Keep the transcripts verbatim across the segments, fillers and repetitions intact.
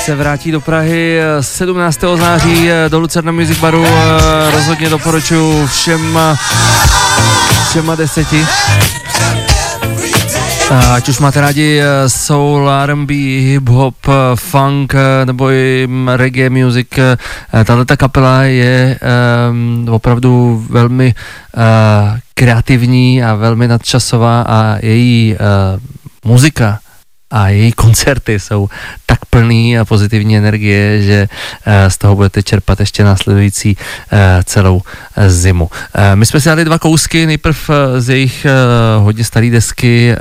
se vrátí do Prahy sedmnáctého září do Lucerna Music Baru. Rozhodně doporučuji všem, všema deseti. Ať už máte rádi soul, R and B, hip-hop, funk nebo i reggae music, tato kapela je um, opravdu velmi uh, kreativní a velmi nadčasová a její uh, muzika a její koncerty jsou tak plný a pozitivní energie, že z toho budete čerpat ještě následující celou zimu. My jsme si dali dva kousky, nejprv z jejich hodně staré desky,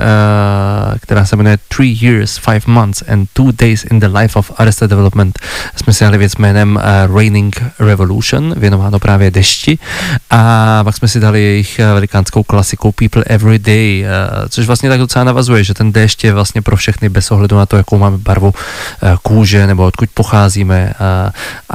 která se jmenuje Three Years, Five Months and Two Days in the Life of Arrested Development. Jsme si dali věc jménem Raining Revolution, věnováno právě dešti, a pak jsme si dali jejich velikánskou klasiku People Every Day, což vlastně tak docela navazuje, že ten déšť je vlastně pro všechny bez ohledu na to, jakou máme barvu kůže nebo odkud pocházíme, a,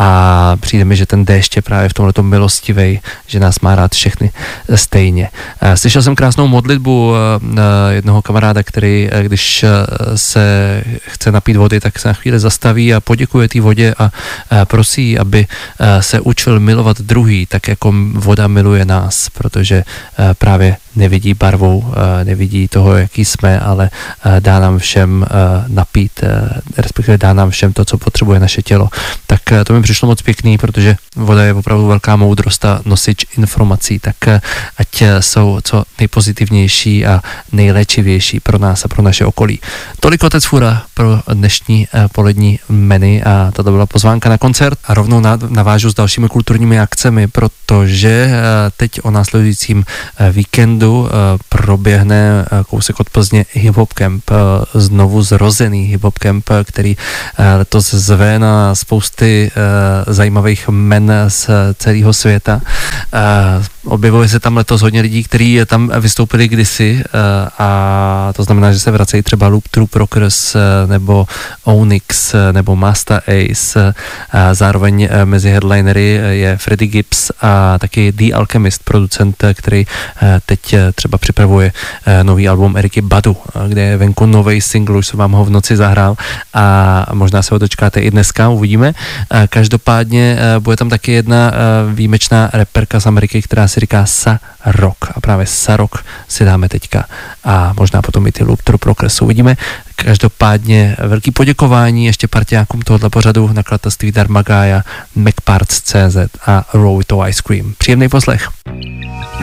a přijde mi, že ten déšť je právě v tomhletom milostivej, že nás má rád všechny stejně. Slyšel jsem krásnou modlitbu jednoho kamaráda, který, když se chce napít vody, tak se na chvíli zastaví a poděkuje té vodě a prosí, aby se učil milovat druhý, tak jako voda miluje nás, protože právě nevidí barvou, nevidí toho, jaký jsme, ale dá nám všem napít, respektive dá nám všem to, co potřebuje naše tělo. Tak to mi přišlo moc pěkný, protože voda je opravdu velká moudrost a nosič informací, tak ať jsou co nejpozitivnější a nejléčivější pro nás a pro naše okolí. Tolik Otec Fura pro dnešní polední menu a tato byla pozvánka na koncert a rovnou navážu s dalšími kulturními akcemi, protože teď o následujícím víkendu proběhne kousek od Plzně Hip Hop Camp, znovu zrozený Hip Hop Camp, který letos zve na spousty zajímavých men z celého světa. Objevuje se tam letos hodně lidí, kteří tam vystoupili kdysi, a to znamená, že se vracejí třeba Loop Troop Rockers nebo Onyx nebo Master Ace. Zároveň mezi headlinery je Freddie Gibbs a taky The Alchemist, producent, který teď třeba připravuje nový album Eriky Badu, kde je venku nový single, už jsem vám ho v noci zahrál a možná se ho dočkáte i dneska, uvidíme. Každopádně bude tam taky jedna výjimečná reperka z Ameriky, která si říká Sa Rock, a právě Sa Rock si dáme teďka a možná potom i ty Loop Troop Rockers uvidíme. Každopádně velký poděkování ještě partiákům tohoto pořadu, nakladatelství Darmagája, Macparts tečka cé zet a Row to Ice Cream. Příjemný poslech.